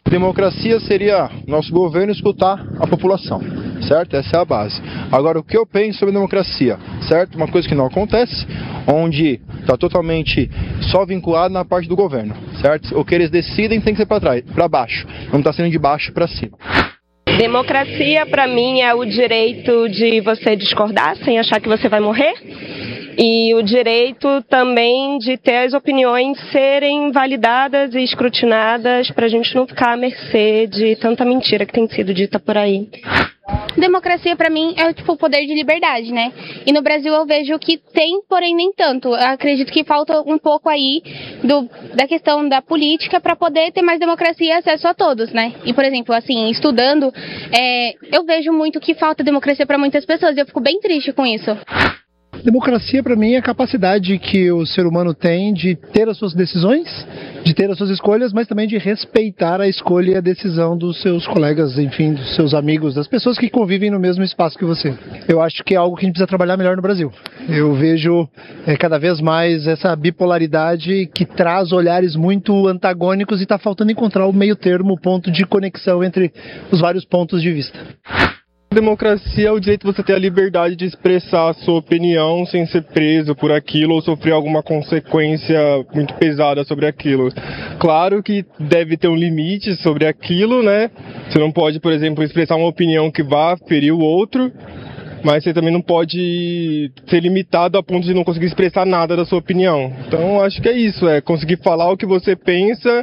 Democracia seria nosso governo escutar a população, certo? Essa é a base. Agora, o que eu penso sobre democracia, certo? Uma coisa que não acontece, onde está totalmente só vinculado na parte do governo, certo? O que eles decidem tem que ser para baixo, não está sendo de baixo para cima. Democracia, para mim, é o direito de você discordar sem achar que você vai morrer. E o direito também de ter as opiniões serem validadas e escrutinadas para a gente não ficar à mercê de tanta mentira que tem sido dita por aí. Democracia para mim é o poder de liberdade, né? E no Brasil eu vejo que tem, porém nem tanto. Eu acredito que falta um pouco aí da questão da política para poder ter mais democracia e acesso a todos, né? E, por exemplo, assim, estudando, eu vejo muito que falta democracia para muitas pessoas e eu fico bem triste com isso. Democracia, para mim, é a capacidade que o ser humano tem de ter as suas decisões, de ter as suas escolhas, mas também de respeitar a escolha e a decisão dos seus colegas, enfim, dos seus amigos, das pessoas que convivem no mesmo espaço que você. Eu acho que é algo que a gente precisa trabalhar melhor no Brasil. Eu vejo cada vez mais essa bipolaridade que traz olhares muito antagônicos e está faltando encontrar o meio termo, o ponto de conexão entre os vários pontos de vista. Democracia é o direito de você ter a liberdade de expressar a sua opinião sem ser preso por aquilo ou sofrer alguma consequência muito pesada sobre aquilo. Claro que deve ter um limite sobre aquilo, né? Você não pode, por exemplo, expressar uma opinião que vá ferir o outro, mas você também não pode ser limitado a ponto de não conseguir expressar nada da sua opinião. Então, acho que é isso, conseguir falar o que você pensa,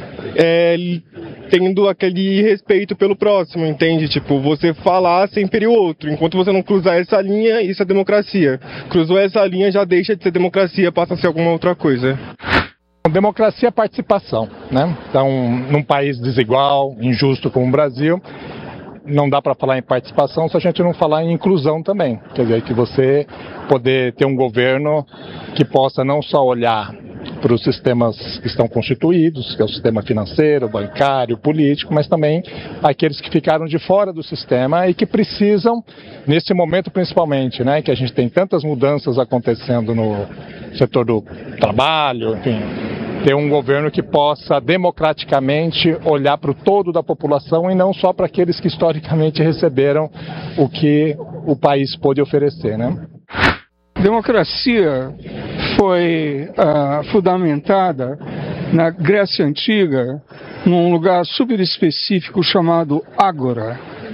tendo aquele respeito pelo próximo, entende? Tipo, você falar sem ferir o outro. Enquanto você não cruzar essa linha, isso é democracia. Cruzou essa linha, já deixa de ser democracia, passa a ser alguma outra coisa. Democracia é participação, né? Então, num país desigual, injusto como o Brasil, não dá para falar em participação se a gente não falar em inclusão também. Quer dizer, que você poder ter um governo que possa não só olhar para os sistemas que estão constituídos, que é o sistema financeiro, bancário, político, mas também aqueles que ficaram de fora do sistema e que precisam, nesse momento principalmente, né, que a gente tem tantas mudanças acontecendo no setor do trabalho, enfim, ter um governo que possa democraticamente olhar para o todo da população e não só para aqueles que historicamente receberam o que o país pôde oferecer, né? Democracia foi fundamentada na Grécia Antiga, num lugar super específico chamado Ágora.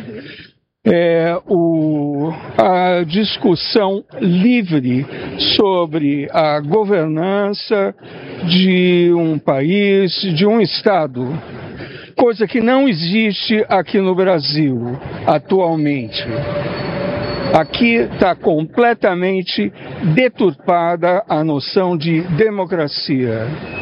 A discussão livre sobre a governança de um país, de um Estado, coisa que não existe aqui no Brasil atualmente. Aqui está completamente deturpada a noção de democracia.